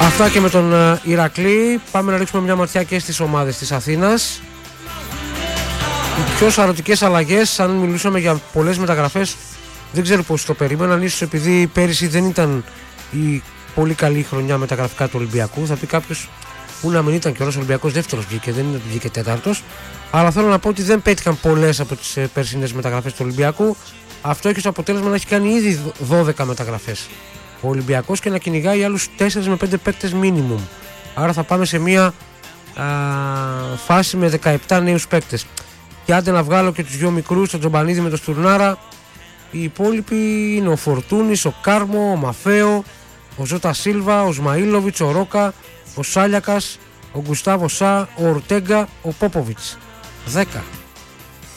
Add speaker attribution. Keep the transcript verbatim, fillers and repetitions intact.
Speaker 1: Αυτά και με τον uh, Ηρακλή. Πάμε να ρίξουμε μια ματιά και στις ομάδες της Αθήνας. Οι πιο σαρωτικές αλλαγές, αν μιλούσαμε για πολλές μεταγραφές, δεν ξέρω πώς το περίμεναν. Ίσως επειδή πέρυσι δεν ήταν η πολύ καλή χρονιά μεταγραφικά του Ολυμπιακού. Θα πει κάποιος, που να μην ήταν και ο Ολυμπιακός δεύτερος βγήκε, δεν είναι ότι βγήκε τέταρτος. Αλλά θέλω να πω ότι δεν πέτυχαν πολλές από τις ε, περσινές μεταγραφές του Ολυμπιακού. Αυτό έχει ως αποτέλεσμα να έχει κάνει ήδη δώδεκα μεταγραφές ο Ολυμπιακός και να κυνηγάει άλλους τέσσερα με πέντε παίκτες minimum. Άρα θα πάμε σε μια α, φάση με δεκαεπτά νέους παίκτες. Και άντε να βγάλω και τους δυο μικρούς, τον Τζομπανίδη με τον Στουρνάρα. Οι υπόλοιποι είναι ο Φορτούνης, ο Κάρμο, ο Μαφέο, ο Ζώτα Σίλβα, ο Σμαΐλοβιτς, ο Ρόκα, ο Σάλιακας, ο Γκουστάβο Σά, ο Ορτέγκα, ο Πόποβιτς. δέκα.